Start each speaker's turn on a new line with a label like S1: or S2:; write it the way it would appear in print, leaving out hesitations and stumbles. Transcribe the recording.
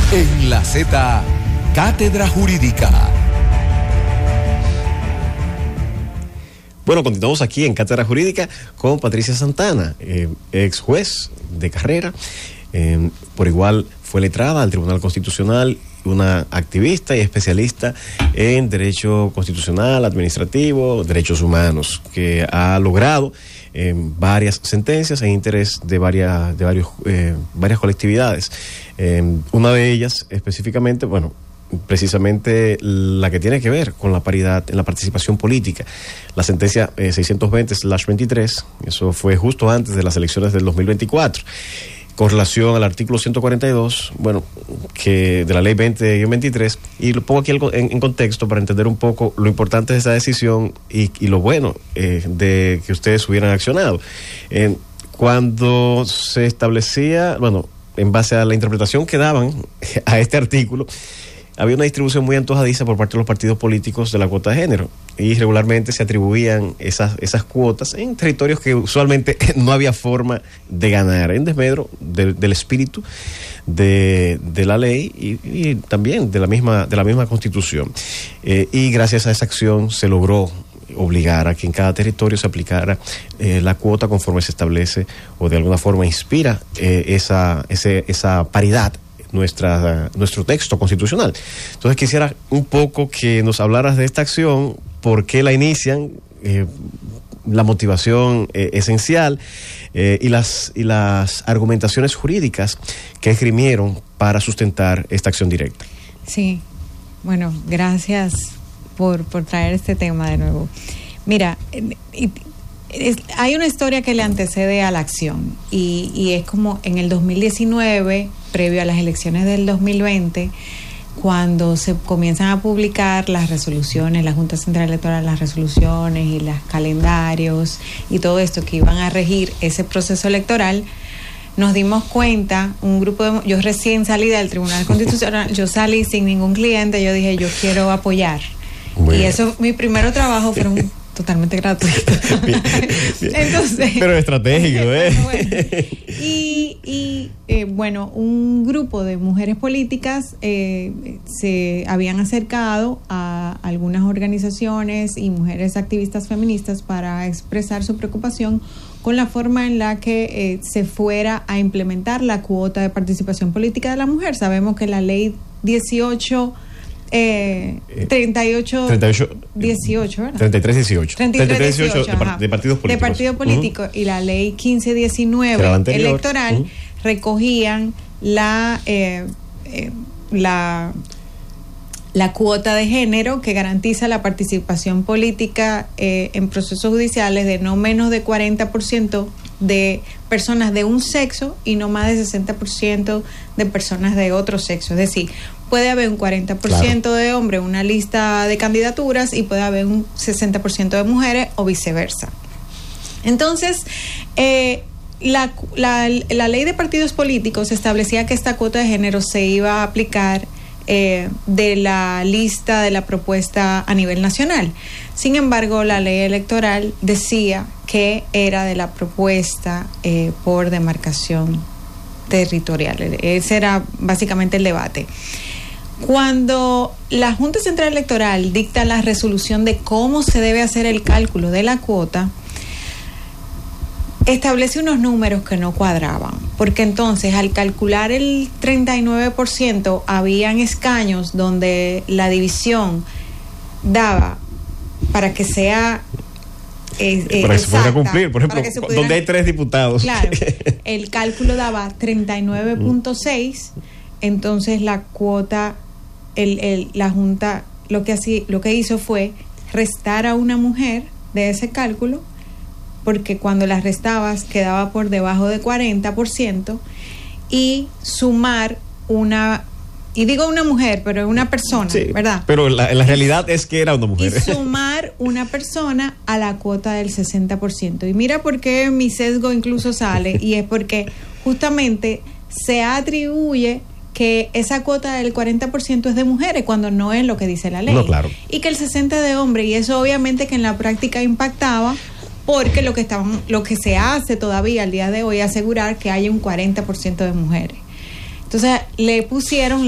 S1: En la Z, Cátedra Jurídica.
S2: Bueno, continuamos aquí en Cátedra Jurídica con Patricia Santana, ex juez de carrera. Por igual fue letrada al Tribunal Constitucional, una activista y especialista en derecho constitucional, administrativo, derechos humanos, que ha logrado varias sentencias en interés de varias colectividades. Una de ellas específicamente, bueno, precisamente la que tiene que ver con la paridad en la participación política. La sentencia 620/23, eso fue justo antes de las elecciones del 2024. Con relación al artículo 142, bueno, que de la ley 20-23, y lo pongo aquí en contexto para entender un poco lo importante de esa decisión y lo bueno de que ustedes hubieran accionado. Cuando se establecía, bueno, en base a la interpretación que daban a este artículo, había una distribución muy antojadiza por parte de los partidos políticos de la cuota de género, y regularmente se atribuían esas cuotas en territorios que usualmente no había forma de ganar, en desmedro del espíritu de la ley y también de la misma Constitución. Y gracias a esa acción se logró obligar a que en cada territorio se aplicara la cuota conforme se establece o de alguna forma inspira esa paridad nuestro texto constitucional. Entonces quisiera un poco que nos hablaras de esta acción, por qué la inician, la motivación esencial y las argumentaciones jurídicas que esgrimieron para sustentar esta acción directa.
S3: Sí, bueno, gracias por traer este tema de nuevo. Mira, hay una historia que le antecede a la acción y es como en el 2019, previo a las elecciones del 2020, cuando se comienzan a publicar las resoluciones, la Junta Central Electoral, las resoluciones y los calendarios y todo esto que iban a regir ese proceso electoral, nos dimos cuenta, yo recién salí del Tribunal Constitucional, yo salí sin ningún cliente, yo dije, yo quiero apoyar. Bueno. Y eso, mi primer trabajo fueron totalmente gratuito. Bien. Entonces,
S2: pero estratégico,
S3: bueno, un grupo de mujeres políticas se habían acercado a algunas organizaciones y mujeres activistas feministas para expresar su preocupación con la forma en la que se fuera a implementar la cuota de participación política de la mujer. Sabemos que la ley 38 18 18, ¿verdad?
S2: 33-18 de partidos políticos.
S3: De partido político, y la ley 15-19 electoral recogían la cuota de género que garantiza la participación política en procesos judiciales de no menos de 40% de personas de un sexo y no más de 60% de personas de otro sexo. Es decir, puede haber un 40% de hombres en una lista de candidaturas y puede haber un 60% de mujeres o viceversa. Entonces, la ley de partidos políticos establecía que esta cuota de género se iba a aplicar de la lista de la propuesta a nivel nacional. Sin embargo, la ley electoral decía que era de la propuesta por demarcación territorial. Ese era básicamente el debate. Cuando la Junta Central Electoral dicta la resolución de cómo se debe hacer el cálculo de la cuota, establece unos números que no cuadraban, porque entonces al calcular el 39% habían escaños donde la división daba para que sea
S2: para que se pudiera cumplir, por ejemplo, donde hay 3 diputados.
S3: Claro, el cálculo daba 39.6, entonces la cuota, la Junta lo que hizo fue restar a una mujer de ese cálculo, porque cuando las restabas quedaba por debajo de 40%, y sumar y digo una mujer, pero una persona, sí, ¿verdad?
S2: Pero la realidad es que era una mujer.
S3: Y sumar una persona a la cuota del 60%. Y mira por qué mi sesgo incluso sale, y es porque justamente se atribuye que esa cuota del 40% es de mujeres cuando no es lo que dice la ley.
S2: No, claro.
S3: Y que el 60% de hombres, y eso obviamente que en la práctica impactaba, porque lo que se hace todavía al día de hoy es asegurar que haya un 40% de mujeres. Entonces le pusieron